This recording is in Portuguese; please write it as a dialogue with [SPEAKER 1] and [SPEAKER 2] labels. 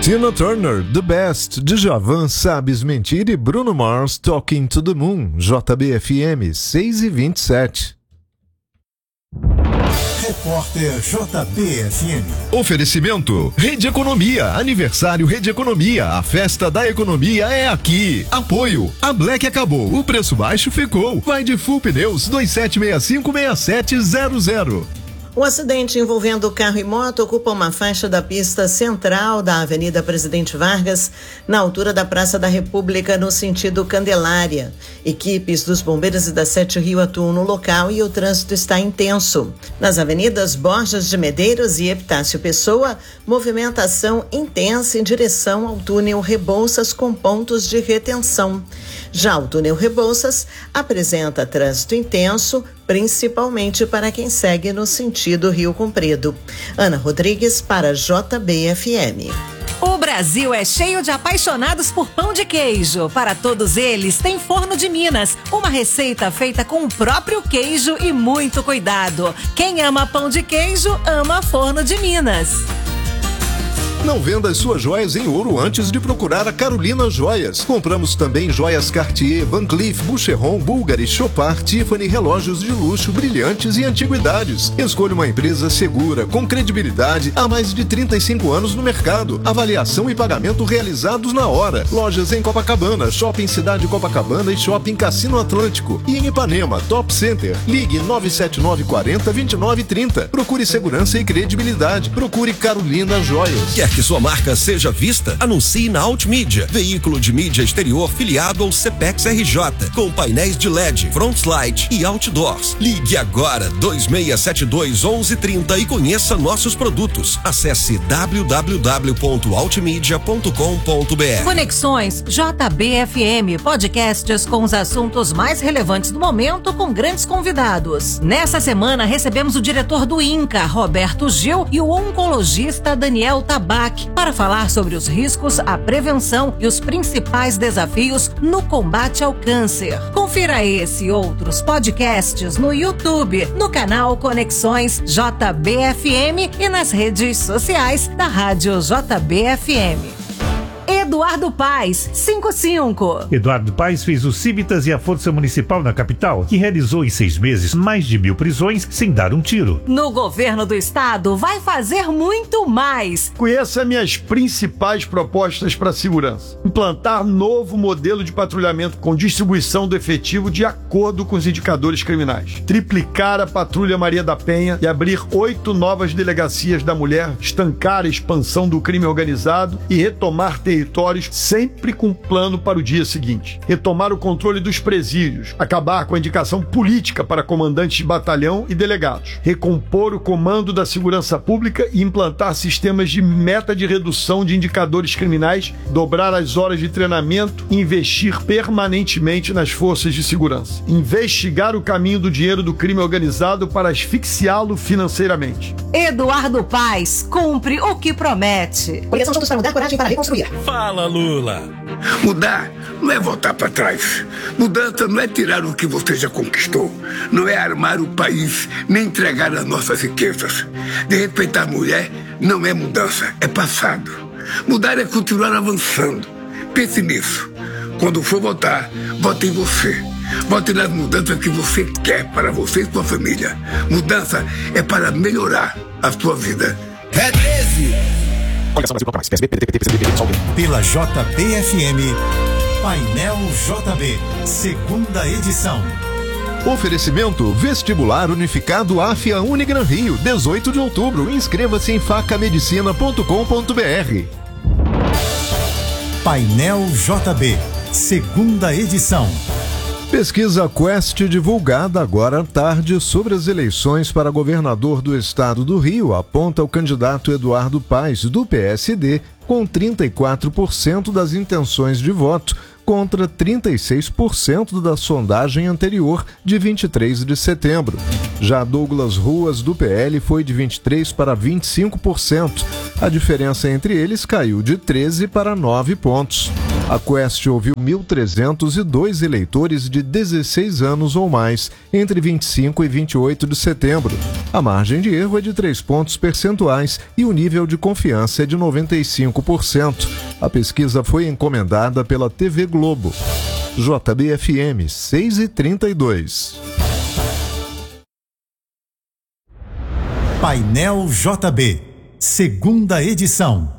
[SPEAKER 1] Tina Turner, The Best, Djavan, Sabes Mentir e Bruno Mars, Talking to the Moon, JBFM, 6h27.
[SPEAKER 2] Repórter JBFM.
[SPEAKER 1] Oferecimento, Rede Economia, aniversário Rede Economia, a festa da economia é aqui. Apoio, a Black acabou, o preço baixo ficou. Vai de Full Pneus, 2765-6700.
[SPEAKER 3] Um acidente envolvendo carro e moto ocupa uma faixa da pista central da Avenida Presidente Vargas, na altura da Praça da República, no sentido Candelária. Equipes dos bombeiros e da Sete Rio atuam no local e o trânsito está intenso. Nas avenidas Borges de Medeiros e Epitácio Pessoa, movimentação intensa em direção ao túnel Rebouças com pontos de retenção. Já o túnel Rebouças apresenta trânsito intenso, principalmente para quem segue no sentido Rio Comprido. Ana Rodrigues para JBFM.
[SPEAKER 4] O Brasil é cheio de apaixonados por pão de queijo. Para todos eles, tem Forno de Minas, uma receita feita com o próprio queijo e muito cuidado. Quem ama pão de queijo, ama Forno de Minas.
[SPEAKER 1] Não venda as suas joias em ouro antes de procurar a Carolina Joias. Compramos também joias Cartier, Van Cleef, Boucheron, Bulgari, Chopard, Tiffany, relógios de luxo, brilhantes e antiguidades. Escolha uma empresa segura, com credibilidade, há mais de 35 anos no mercado. Avaliação e pagamento realizados na hora. Lojas em Copacabana, Shopping Cidade Copacabana e Shopping Cassino Atlântico. E em Ipanema, Top Center. Ligue 97940-2930. Procure segurança e credibilidade. Procure Carolina Joias.
[SPEAKER 5] Quer que sua marca seja vista? Anuncie na Altmídia, veículo de mídia exterior filiado ao CPEX RJ, com painéis de LED, front slide e outdoors. Ligue agora 2672-1130 e conheça nossos produtos. Acesse www.altmedia.com.br.
[SPEAKER 4] Conexões JBFM, podcasts com os assuntos mais relevantes do momento, com grandes convidados. Nessa semana recebemos o diretor do INCA, Roberto Gil, e o oncologista Daniel Tabac, para falar sobre os riscos, a prevenção e os principais desafios no combate ao câncer. Confira esse e outros podcasts no YouTube, no canal Conexões JBFM e nas redes sociais da Rádio JBFM. Eduardo Paes, 55.
[SPEAKER 6] Eduardo Paes fez o Civitas e a Força Municipal na capital, que realizou em 6 meses mais de 1.000 prisões sem dar um tiro.
[SPEAKER 4] No governo do estado, vai fazer muito mais.
[SPEAKER 7] Conheça minhas principais propostas para a segurança. Implantar novo modelo de patrulhamento com distribuição do efetivo de acordo com os indicadores criminais. Triplicar a Patrulha Maria da Penha e abrir 8 novas delegacias da mulher, estancar a expansão do crime organizado e retomar territórios sempre com plano para o dia seguinte. Retomar o controle dos presídios, acabar com a indicação política para comandantes de batalhão e delegados, recompor o comando da segurança pública e implantar sistemas de meta de redução de indicadores criminais, dobrar as horas de treinamento e investir permanentemente nas forças de segurança. Investigar o caminho do dinheiro do crime organizado para asfixiá-lo financeiramente.
[SPEAKER 4] Eduardo Paes cumpre o que promete.
[SPEAKER 3] Coligação Juntos para Mudar, coragem para reconstruir.
[SPEAKER 8] Fala, Lula.
[SPEAKER 9] Mudar não é voltar para trás. Mudança não é tirar o que você já conquistou. Não é armar o país, nem entregar as nossas riquezas. De respeitar a mulher não é mudança, é passado. Mudar é continuar avançando. Pense nisso. Quando for votar, vote em você. Vote nas mudanças que você quer para você e sua família. Mudança é para melhorar a sua vida.
[SPEAKER 5] É 13!
[SPEAKER 2] Pela JBFM, Painel JB, segunda edição.
[SPEAKER 1] Oferecimento Vestibular Unificado AFIA Unigran Rio, 18 de outubro. Inscreva-se em facamedicina.com.br.
[SPEAKER 2] Painel JB, segunda edição.
[SPEAKER 1] Pesquisa Quest divulgada agora à tarde sobre as eleições para governador do estado do Rio aponta o candidato Eduardo Paes, do PSD, com 34% das intenções de voto, contra 36% da sondagem anterior, de 23 de setembro. Já Douglas Ruas, do PL, foi de 23% para 25%. A diferença entre eles caiu de 13 para 9 pontos. A Quest ouviu 1.302 eleitores de 16 anos ou mais entre 25 e 28 de setembro. A margem de erro é de 3 pontos percentuais e o nível de confiança é de 95%. A pesquisa foi encomendada pela TV Globo. JBFM 6h32.
[SPEAKER 2] Painel JB, segunda edição.